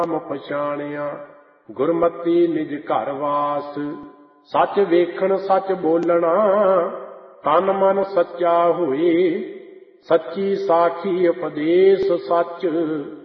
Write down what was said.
ਨਾਮ ਪਛਾਣਿਆ। ਗੁਰਮਤਿ ਨਿਜ ਘਰ ਵਾਸ, ਸੱਚ ਵੇਖਣ ਸੱਚ ਬੋਲਣਾ। ਤਨ ਮਨ ਸੱਚਾ ਹੋਏ, ਸੱਚੀ ਸਾਖੀ ਉਪਦੇਸ ਸੱਚ।